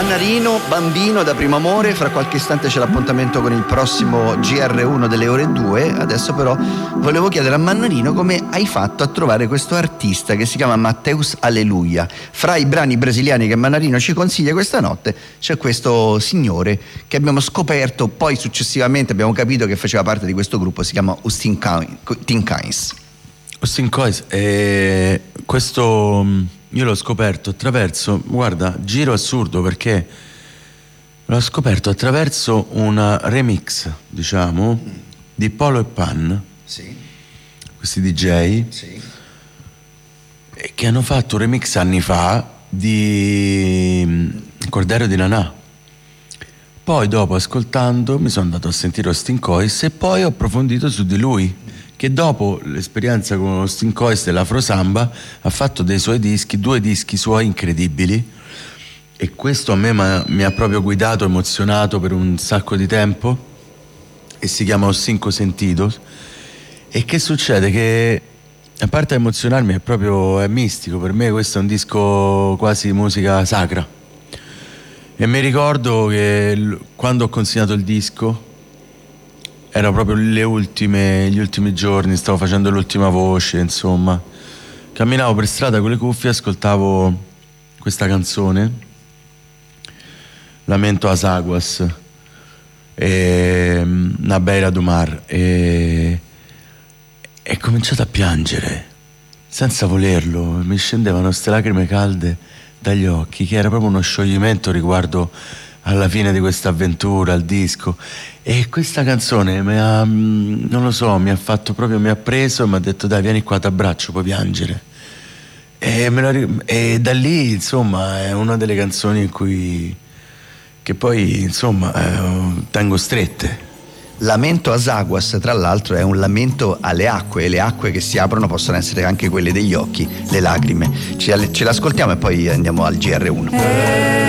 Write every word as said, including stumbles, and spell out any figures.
Mannarino, Bambino da Primo Amore. Fra qualche istante c'è l'appuntamento con il prossimo G R uno delle ore due. Adesso però volevo chiedere a Mannarino come hai fatto a trovare questo artista che si chiama Mateus Alleluia. Fra i brani brasiliani che Mannarino ci consiglia questa notte c'è questo signore che abbiamo scoperto, poi successivamente abbiamo capito che faceva parte di questo gruppo, si chiama Os Tincães. Os Tincães, eh, questo io l'ho scoperto attraverso, guarda, giro assurdo, perché l'ho scoperto attraverso una remix, diciamo, mm. di Polo e Pan, sì. questi D J, sì. che hanno fatto un remix anni fa di Cordero di Nanà. Poi dopo, ascoltando, mi sono andato a sentire Os Tincães e poi ho approfondito su di lui, che dopo l'esperienza con Os Tincães dell'Afro Samba ha fatto dei suoi dischi, due dischi suoi incredibili, e questo a me mi ha proprio guidato, emozionato per un sacco di tempo, e si chiama Os Cinco Sentidos. E che succede? Che a parte emozionarmi è proprio è mistico, per me questo è un disco quasi musica sacra, e mi ricordo che quando ho consegnato il disco era proprio le ultime, gli ultimi giorni, stavo facendo l'ultima voce, insomma. Camminavo per strada con le cuffie, ascoltavo questa canzone, Lamento as Águas, e Na Beira do Mar, e ho cominciato a piangere, senza volerlo. Mi scendevano ste lacrime calde dagli occhi, che era proprio uno scioglimento riguardo alla fine di questa avventura, al disco. E questa canzone mi ha, non lo so, mi ha fatto proprio, mi ha preso e mi ha detto: dai, vieni qua, t'abbraccio, puoi piangere. E, me la, e da lì, insomma, è una delle canzoni in cui, che poi, insomma, eh, tengo strette. Lamento as Águas, tra l'altro, è un lamento alle acque, e le acque che si aprono possono essere anche quelle degli occhi, le lacrime. Ce, ce l'ascoltiamo e poi andiamo al G R uno.